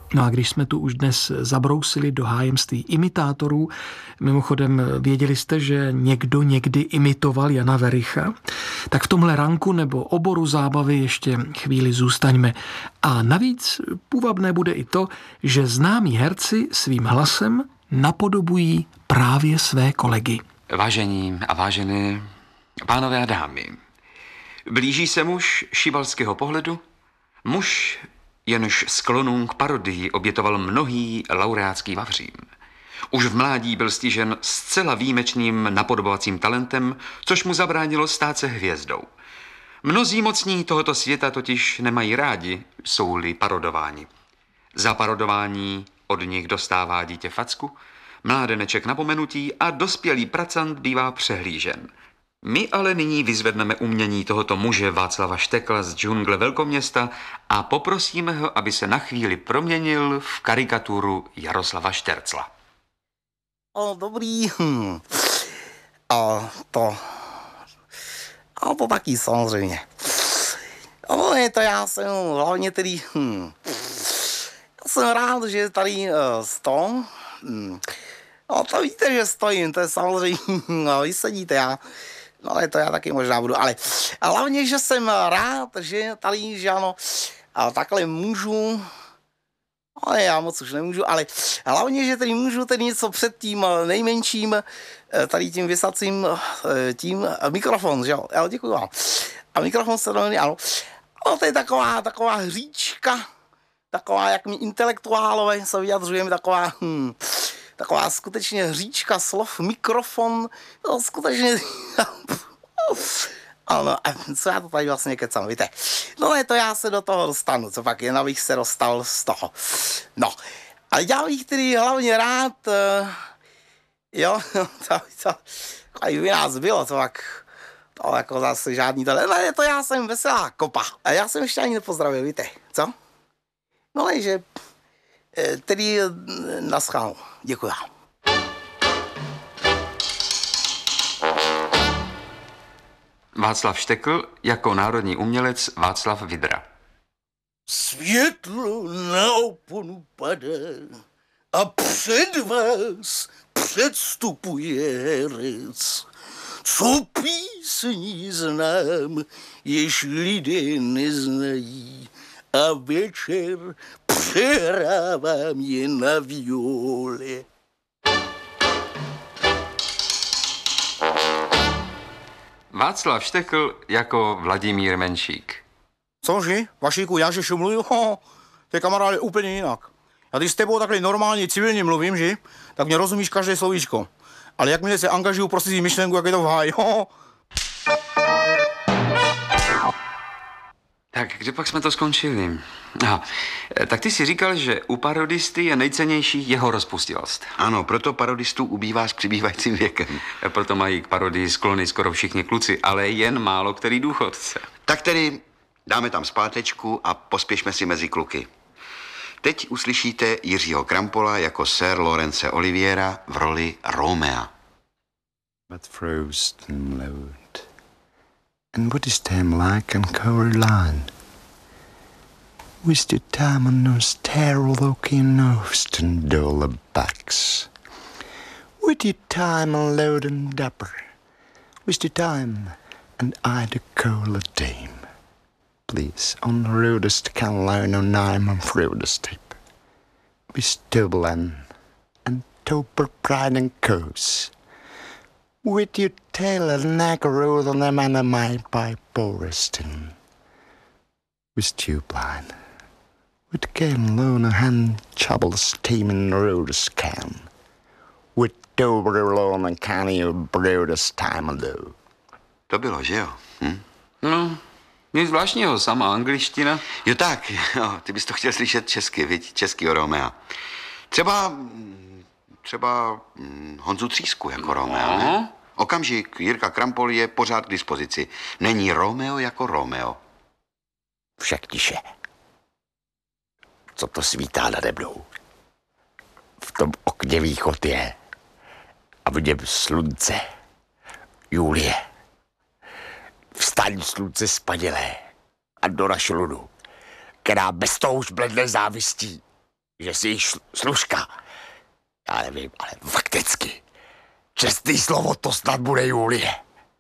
No a když jsme tu už dnes zabrousili do hájemství imitátorů, mimochodem věděli jste, že někdo někdy imitoval Jana Vericha, tak v tomhle ranku nebo oboru zábavy ještě chvíli zůstaňme. A navíc půvabné bude i to, že známí herci svým hlasem napodobují právě své kolegy. Vážení a vážené pánové a dámy, blíží se muž šibalského pohledu, muž, jenž sklonům k parodii obětoval mnohý laureátský vavřín. Už v mládí byl stižen zcela výjimečným napodobovacím talentem, což mu zabránilo stát se hvězdou. Mnozí mocní tohoto světa totiž nemají rádi, jsou-li parodováni. Za parodování od nich dostává dítě facku, mládeneček napomenutí a dospělý pracant bývá přehlížen. My ale nyní vyzvedneme umění tohoto muže Václava Štekla z džungle velkoměsta a poprosíme ho, aby se na chvíli proměnil v karikaturu Jaroslava Štercla. Dobrý. A to taky samozřejmě. Je to já jsem hlavně tedy... Jsem rád, že tady stojím. To víte, že stojím, to je samozřejmě... Vy sedíte, ale to já taky možná budu, ale hlavně, že jsem rád, že tady, že ano, a takhle můžu, ale já moc už nemůžu, ale hlavně, že tady můžu tady něco před tím nejmenším, tady tím vysacím, tím mikrofon, že jo, děkuji vám. A mikrofon se do mě, ano, to je taková hříčka, taková, jak my intelektuálové se vyjadřujeme, taková skutečně hříčka slov, mikrofon, to skutečně... Ano, co já to tady vlastně kecám, víte? To já se do toho dostanu, co pak jen abych se dostal z toho. No, ale já bych tedy hlavně rád, by nás bylo, co pak, to jako zase žádný tohle, to já jsem veselá kopa, a já jsem ještě ani nepozdravil, víte, co? že tedy naschálu. Děkuji. Václav Štekl jako národní umělec Václav Vidra. Světlo na oponu padá a před vás předstupuje herec. Co písní znám, jež lidé neznají, a večer přehrávám je na viole. Václav Štekl jako Vladimír Menšík. Cože? Vašíku, já že šumluju? Ty kamaráde úplně jinak. Já když s tebou takhle normálně civilně mluvím, že? Tak mě rozumíš každé slovíčko. Ale jakmile se angažuju pro cizí myšlenku, jak je to v háji. Tak, kde pak jsme to skončili? Aha, tak ty si říkal, že u parodisty je nejcennější jeho rozpustilost. Ano, proto parodistů ubývá s přibývajícím věkem. Proto mají k parodii sklony skoro všichni kluci, ale jen málo který důchodce. Tak tedy dáme tam zpátečku a pospěšme si mezi kluky. Teď uslyšíte Jiřího Krampola jako Sir Laurence Oliviera v roli Romea. But frost and load, and what is time like in Caroline? With the time on those terror-looking nose and dull backs. With the time on load and dapper, with the time and I the cold dame. Please, on the rudest can learn on I'm on rudest tape. With Dublin and Toper Pride and Coase. With your tail and neck road on the man of my by Boriston. With Tubline. With Galen Lona hand troubles teaming rudest can. With Dover alone and canny rudest time alone. To bylo, že jo? No, nic zvláštního, sama angličtina. Jo tak, jo, ty bys to chtěl slyšet česky, viď? Českýho Romea. Třeba Honzu Třísku jako Romea, ne? Okamžik, Jirka Krampol je pořád k dispozici. Není Romeo jako Romeo. Však tiše. Co to svítá nade mnou? V tom okně východ je. A v něm slunce. Julie. Vstaň, slunce spadilé. A do naši ludu, která bez toho už bledne závistí. že jsi služka. Já nevím, ale fakticky. Čestný slovo, to snad bude Julie.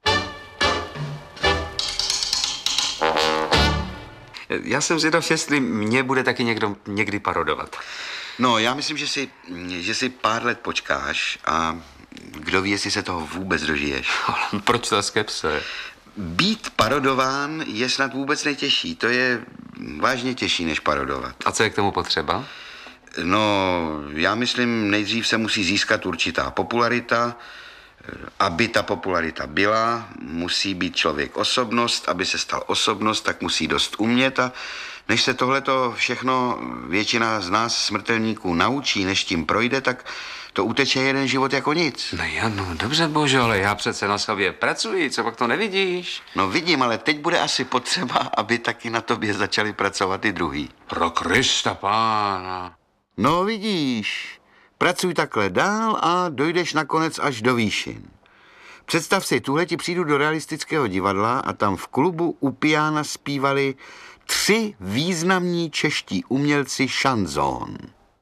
Já jsem zvědav, jestli mě bude taky někdo někdy parodovat. No, já myslím, že si pár let počkáš a kdo ví, jestli se toho vůbec dožiješ. Proč ta skepse? Být parodován je snad vůbec nejtěžší. To je vážně těžší, než parodovat. A co je k tomu potřeba? No, já myslím, nejdřív se musí získat určitá popularita. Aby ta popularita byla, musí být člověk osobnost. Aby se stal osobnost, tak musí dost umět. A než se tohleto všechno většina z nás smrtelníků naučí, než tím projde, tak to uteče jeden život jako nic. No Janu, dobře bože, ale já přece na sobě pracuji, co pak to nevidíš? No vidím, ale teď bude asi potřeba, aby taky na tobě začali pracovat i druhý. Pro Krista pána. No vidíš, pracuj takhle dál a dojdeš nakonec až do výšin. Představ si, tuhle ti přijdu do realistického divadla a tam v klubu u piana zpívali 3 významní čeští umělci šanzón.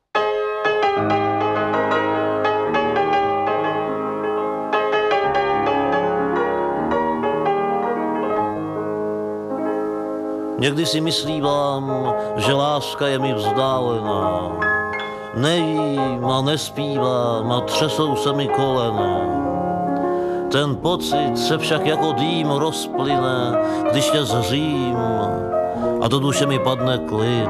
Někdy si myslívám, že láska je mi vzdálená. Nejím a nespívám a třesou se mi kolena. Ten pocit se však jako dým rozplyne, když tě zřím a do duše mi padne klid.